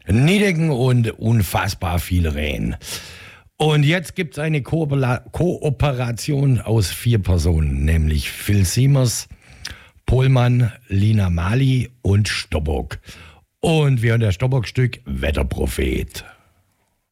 Niedecken und unfassbar viele Rehen. Und jetzt gibt es eine Kooperation aus 4 Personen, nämlich Phil Siemers, Pohlmann, Lina Mali und Stobbock. Und wir hören das Stobbock-Stück Wetterprophet.